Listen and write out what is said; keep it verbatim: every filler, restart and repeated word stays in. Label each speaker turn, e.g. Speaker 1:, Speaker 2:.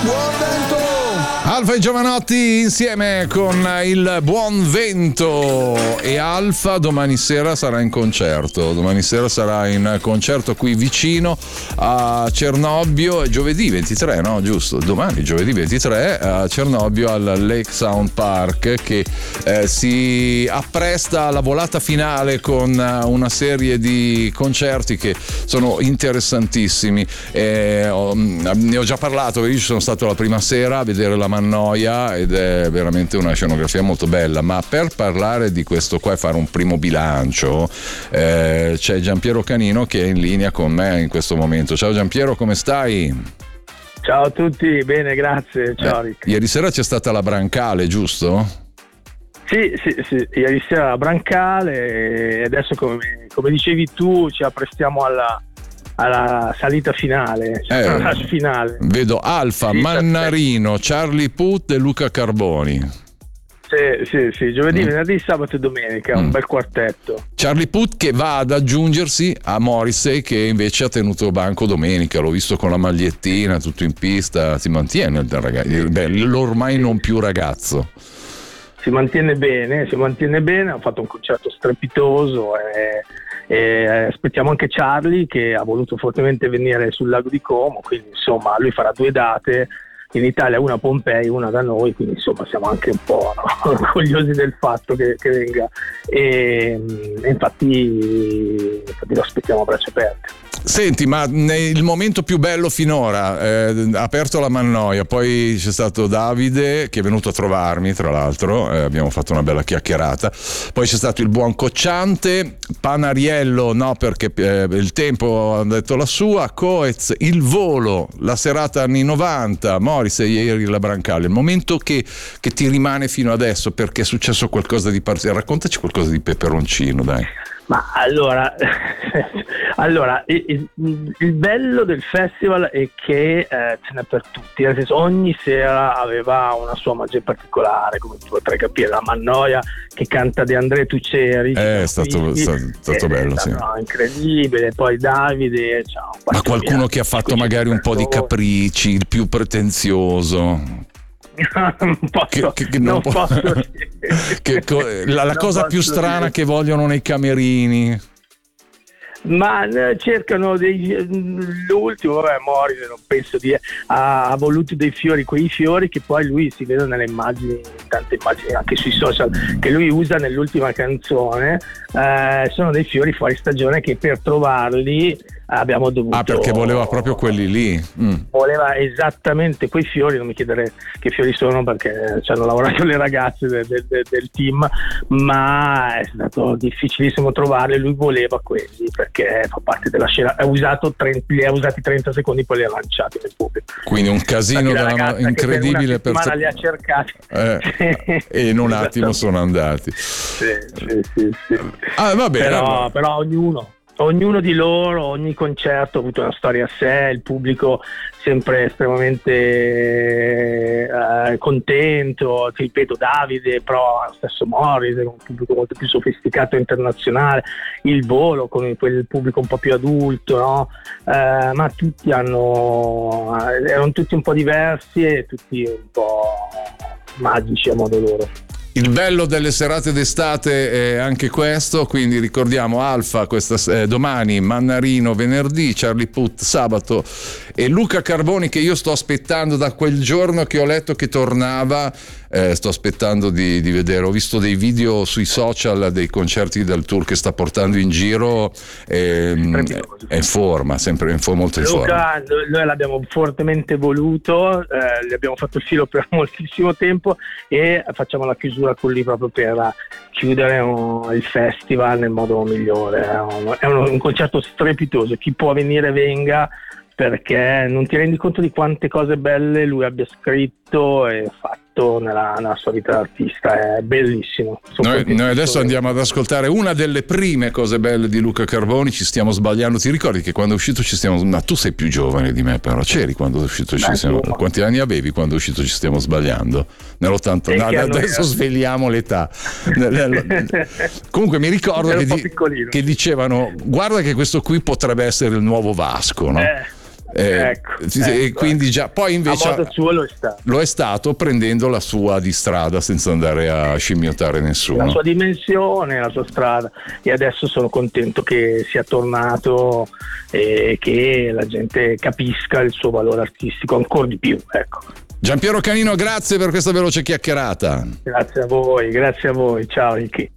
Speaker 1: Alfa e Giovanotti insieme con il buon vento, e Alfa domani sera sarà in concerto, domani sera sarà in concerto qui vicino a Cernobbio, è giovedì ventitré, no? Giusto? Domani giovedì ventitré a Cernobbio al Lake Sound Park, che eh, si appresta alla volata finale con una serie di concerti che sono interessantissimi. Eh, ho, ne ho già parlato, io ci sono stato la prima sera a vedere la Mannoia ed è veramente una scenografia molto bella, ma per parlare di questo qua e fare un primo bilancio eh, c'è Giampiero Canino che è in linea con me in questo momento. Ciao Giampiero, come stai?
Speaker 2: Ciao a tutti, bene, grazie. Ciao
Speaker 1: eh,
Speaker 2: Rick.
Speaker 1: Ieri sera c'è stata la Brancale, giusto?
Speaker 2: Sì, sì, sì, ieri sera la Brancale e adesso come, come dicevi tu ci apprestiamo alla alla salita finale, cioè
Speaker 1: eh,
Speaker 2: alla finale.
Speaker 1: Vedo Alfa, sì, Mannarino, Charlie Puth e Luca Carboni.
Speaker 2: Sì, sì, sì, giovedì, mm. venerdì, sabato e domenica, mm. un bel quartetto.
Speaker 1: Charlie Puth che va ad aggiungersi a Morrissey, che invece ha tenuto banco domenica, l'ho visto con la magliettina, tutto in pista, si mantiene il ragazzo, beh, l'ormai non più ragazzo.
Speaker 2: Si mantiene bene, si mantiene bene, ha fatto un concerto strepitoso e E aspettiamo anche Charlie, che ha voluto fortemente venire sul lago di Como, quindi insomma lui farà due date in Italia, una a Pompei, una da noi, quindi insomma siamo anche un po' no, orgogliosi del fatto che, che venga e, e infatti, infatti lo aspettiamo a braccia aperte.
Speaker 1: Senti, ma il momento più bello finora, eh, ha aperto la Mannoia, poi c'è stato Davide che è venuto a trovarmi, tra l'altro, eh, abbiamo fatto una bella chiacchierata, poi c'è stato il buon Cocciante, Panariello no perché eh, il tempo ha detto la sua, Coez, il volo, la serata anni novanta, Morrissey ieri la Brancale, il momento che, che ti rimane fino adesso perché è successo qualcosa di particolare, raccontaci qualcosa di peperoncino, dai.
Speaker 2: Ma allora, allora il, il bello del festival è che eh, ce n'è per tutti, nel senso ogni sera aveva una sua magia particolare, come tu potrai capire, la Mannoia che canta De André Tuceri,
Speaker 1: eh, è stato, quindi, è stato è bello, sì.
Speaker 2: No, incredibile, poi Davide, ciao,
Speaker 1: ma qualcuno che ha fatto magari un po' di capricci, il più pretenzioso.
Speaker 2: non posso,
Speaker 1: che, che non
Speaker 2: non
Speaker 1: po-
Speaker 2: posso
Speaker 1: che, la, la cosa più strana dire. Che vogliono nei camerini,
Speaker 2: ma cercano dei, l'ultimo vabbè Morrissey non penso di ha, ha voluto dei fiori, quei fiori che poi lui si vede nelle immagini, tante immagini anche sui social che lui usa nell'ultima canzone, eh, sono dei fiori fuori stagione che per trovarli abbiamo dovuto,
Speaker 1: ah perché voleva proprio quelli lì, mm.
Speaker 2: voleva esattamente quei fiori, non mi chiedere che fiori sono perché ci hanno lavorato le ragazze del, del, del team, ma è stato difficilissimo trovarli, lui voleva quelli perché fa parte della scena, ha usato trenta, li ha usati trenta secondi poi li ha lanciati nel pubblico,
Speaker 1: quindi un casino della, incredibile
Speaker 2: per
Speaker 1: per
Speaker 2: li ha cercati
Speaker 1: eh, e in un attimo sono andati,
Speaker 2: sì, sì, sì, sì.
Speaker 1: Ah, va bene,
Speaker 2: però,
Speaker 1: allora.
Speaker 2: però ognuno Ognuno di loro, ogni concerto ha avuto una storia a sé, il pubblico sempre estremamente eh, contento, ti ripeto Davide, però lo stesso Morrissey con un pubblico molto più sofisticato e internazionale, il volo con quel pubblico un po' più adulto, no? Eh, ma tutti hanno, erano tutti un po' diversi e tutti un po' magici a modo loro.
Speaker 1: Il bello delle serate d'estate è anche questo, quindi ricordiamo Alfa questa, eh, domani, Mannarino venerdì, Charlie Puth sabato e Luca Carboni che io sto aspettando da quel giorno che ho letto che tornava, eh, sto aspettando di, di vedere, ho visto dei video sui social dei concerti del tour che sta portando in giro, eh, è in forma, sempre in forma, molto in
Speaker 2: Luca,
Speaker 1: forma.
Speaker 2: Noi l'abbiamo fortemente voluto, eh, gli abbiamo fatto il filo per moltissimo tempo e facciamo la chiusura con lui proprio per chiudere un, il festival nel modo migliore. È, un, è un, un concerto strepitoso, chi può venire venga perché non ti rendi conto di quante cose belle lui abbia scritto e fatto nella, nella sua vita d'artista, è bellissimo.
Speaker 1: Noi, noi adesso andiamo ad ascoltare una delle prime cose belle di Luca Carboni, Ci stiamo sbagliando. Ti ricordi che quando è uscito Ci stiamo, ma tu sei più giovane di me, però c'eri quando è uscito Ci stiamo, quanti anni avevi quando è uscito Ci stiamo sbagliando? Nell'ottanta, no, adesso sveliamo l'età. Comunque mi ricordo che, di, che dicevano guarda che questo qui potrebbe essere il nuovo Vasco, no?
Speaker 2: Eh.
Speaker 1: Eh,
Speaker 2: ecco,
Speaker 1: sì,
Speaker 2: ecco,
Speaker 1: e quindi già poi invece
Speaker 2: a modo suo lo è stato.
Speaker 1: lo è stato prendendo la sua di strada senza andare a scimmiottare nessuno.
Speaker 2: La sua dimensione, la sua strada, e adesso sono contento che sia tornato e che la gente capisca il suo valore artistico ancora di più, ecco.
Speaker 1: Giampiero Canino, grazie per questa veloce chiacchierata.
Speaker 2: Grazie a voi, grazie a voi, ciao Ricky.